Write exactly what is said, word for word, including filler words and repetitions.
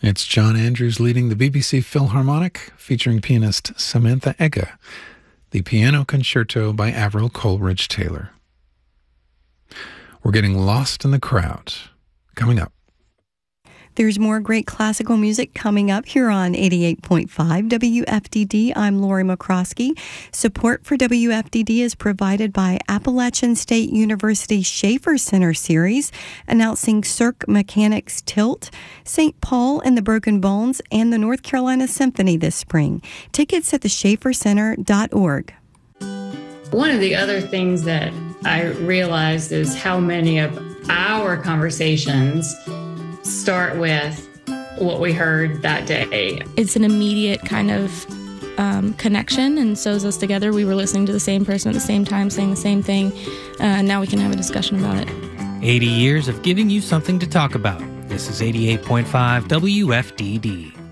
It's John Andrews leading the B B C Philharmonic, featuring pianist Samantha Egge, the Piano Concerto by Avril Coleridge Taylor. We're getting lost in the crowd. Coming up. There's more great classical music coming up here on eighty-eight point five W F D D. I'm Lori McCroskey. Support for W F D D is provided by Appalachian State University Schaefer Center Series, announcing Cirque Mechanics Tilt, Saint Paul and the Broken Bones, and the North Carolina Symphony this spring. Tickets at the schaefer center dot org. One of the other things that I realized is how many of our conversations start with what we heard that day. It's an immediate kind of um, connection and sews us together. We were listening to the same person at the same time, saying the same thing, uh, and now we can have a discussion about it. eighty years of giving you something to talk about. This is eighty-eight point five W F D D.